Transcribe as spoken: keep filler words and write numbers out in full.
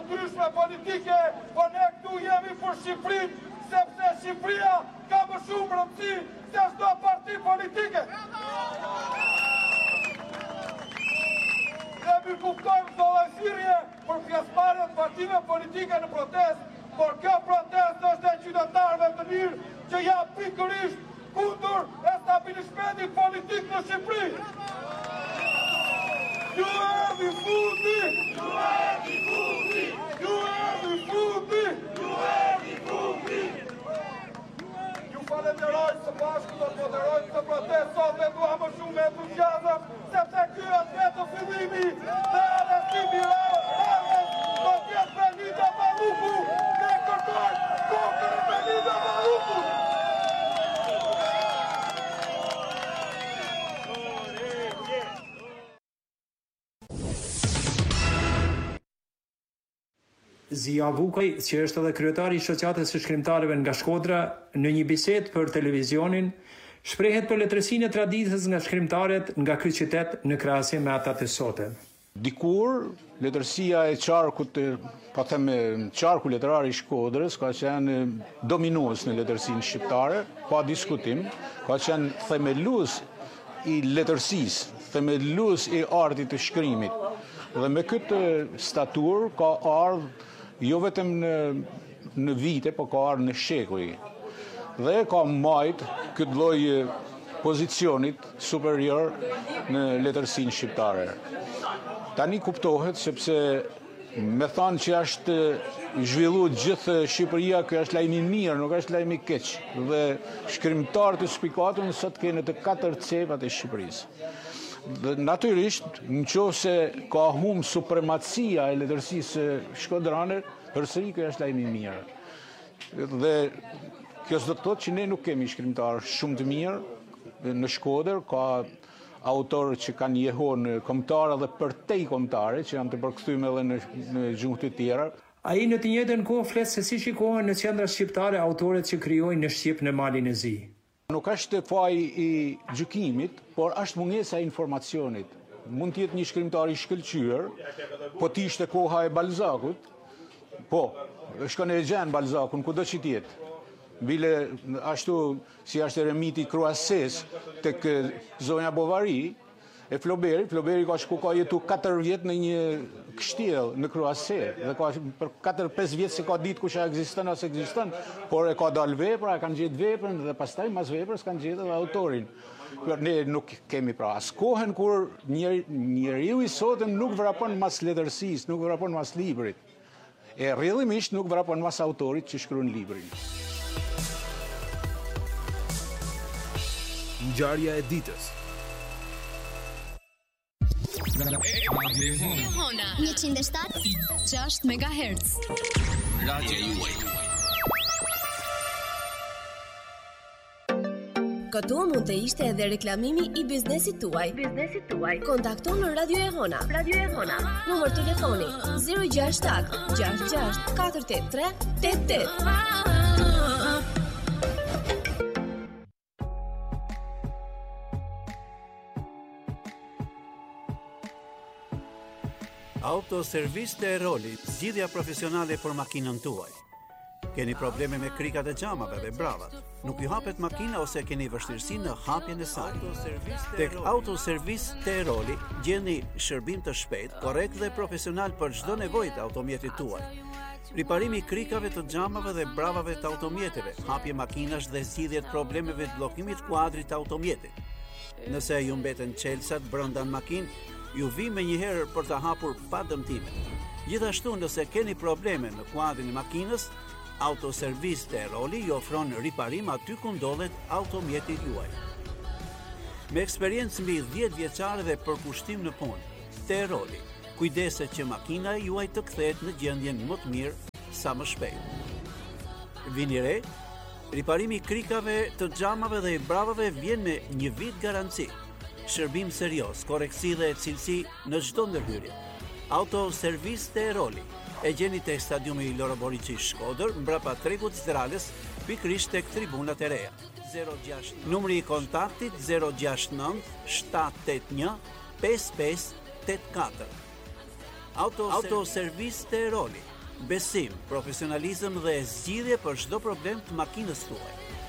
ndryshme politike, po ne këtu jemi për Shqipërinë, sepse Shqipëria ka më shumë rëndësi se çdo parti politike. Ne kuptojmë dollazirje për pjesëmarrje të partive politike në protestë, por kjo protestë është e qytetarëve të mirë që janë pikërisht kundër establishmentit politik në Shqipëri. Ju erdhi fundi! Ju erdhi fundi! Ju erdhi fundi! Ju erdhi fundi! Ju falenderoj së bashku do të moderojmë këtë protestë sot dhe dua më shumë entuziazëm, sepse ky është vetëm fillimi dhe arrestimi i Erës do të jetë Benita Balluku. Ne kërkojmë kokën e Benita Balluku. Zia Vukaj, që është edhe kryetari i shoqatës së shkrimtarëve nga Shkodra, në një bisedë për televizionin, shprehet për letërsinë e traditës nga shkrimtarët nga ky qytet në krahasim me ata të sotëm. Dikur, letërsia e qarkut, pa theme, qarku letërar i Shkodrës ka qenë dominues në letërsinë shqiptare, pa diskutim, ka qenë themelues i letërsisë, themelues i artit të shkrimit. Dhe me këtë statur ka ardhur jo vetëm në, në vite, po ka ardhur në shekuj. Dhe ka mbajt këtë lloj pozicionit superior në letërsinë shqiptare. Tani kuptohet sepse me thanë që është zhvillu gjithë Shqipëria, kjo është lajmi mirë, nuk është lajmi keq. Dhe shkrimtarët të shpikatën sot kanë të katër cepat e Shqipërisë. Dhe natyrisht, nëse ka humbur supremacia e letërsisë shkodrane, përsëri kjo është lajmi i mirë. Dhe kjo s'do të thotë që ne nuk kemi shkrimtarë shumë të mirë në Shkodër, ka autorë që kanë jehuar kombëtare dhe përtej kombëtare, që janë të përkthyem edhe në, në gjuhë të tjera. Ai në të njëjtën kohë flet se si shikohen në qendra shqiptare autorët që krijojnë në Shqip në malin e zi. Nuk është faji i gjykimit, por është mungesa e informacionit. Mund të jetë një shkrimtar i shkëlqyer, po të ishte koha e Balzakut, po, shkon e gjen Balzakun kudo që të jetë. Bile ashtu si është eremiti Croisses tek zonja Bovary e Floberi, Floberi ka shku ka jetu katër vjet në një kështjell në Croisses dhe ka për katër pesë vjet se ka ditë kush ekziston ose ekziston, por e ka dalë vepra, e kanë gjetë veprën dhe pastaj mas veprës kanë gjetë edhe autorin. Ne nuk kemi pra as kohën kur njeri, njeriu i sotëm nuk vrapon mas letërsisë, nuk vrapon mas librit. E rrjedhimisht nuk vrapon mas autorit që shkruan librin. Ngjarja e ditës. njëqind e shtatë e gjashtë megahertz. Radio juaj. Këtu mund të ishte edhe reklamimi i biznesit tuaj. Biznesit tuaj. Kontakto në Radio e Hona. Radio e Hona. Numër telefoni zero gjasht shtat gjasht gjasht katër tetë tre tetë tetë. Autoservis të Eroli, zgjidhja profesionale për makinën tuaj. Keni probleme me krikat e xhamave dhe bravat, nuk ju hapet makina ose keni vështirësi në hapjen e saj. Tek Autoservis të Eroli gjeni shërbim të shpejt, korrekt dhe profesional për çdo nevojë të automjetit tuaj. Riparimi i krikave të xhamave dhe bravave të automjeteve, hapje makinash dhe zgjidhje të problemeve të bllokimit kuadrit të automjetit. Nëse ju mbeten çelësat brenda në makinë, ju vi me njëherë për të hapur pa dëmtime. Gjithashtu nëse keni probleme në kuadrin e makinës, Autoservis të Eroli ju ofron riparim aty ku ndodhet automjeti juaj. Me eksperiencë mbi dhjetë vjeçare dhe përkushtim në punë, të Eroli, kujdese që makina juaj të kthehet në gjendjen më të mirë sa më shpejt. Vini re, riparimi i krikave të xhamave dhe i bravave vjen me një vit garanci. Shërbim serioz, korreksi dhe cilësi në çdo ndërhyrje. Autoservis të Eroli. E gjeni tek stadiumi i Loro Boriçi Shkodër, mbrapa tregut Strales, pikërisht tek tribunat e reja. zero gjasht Numri i kontaktit zero gjasht nënt shtat tet një pesë pesë tet katër. Autoservis të Eroli. besim, profesionalizëm dhe zgjidhje për çdo problem të makinës tuaj.